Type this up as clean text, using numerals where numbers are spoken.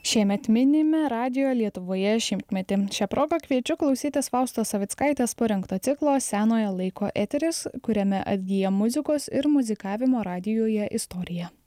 Šiemet minime radijo Lietuvoje 100-metį. Šią progą kviečiu klausytis Faustos Savickaitės parengto ciklo Senojo laiko eteris, kuriame atgyja muzikos ir muzikavimo radijoje istorija.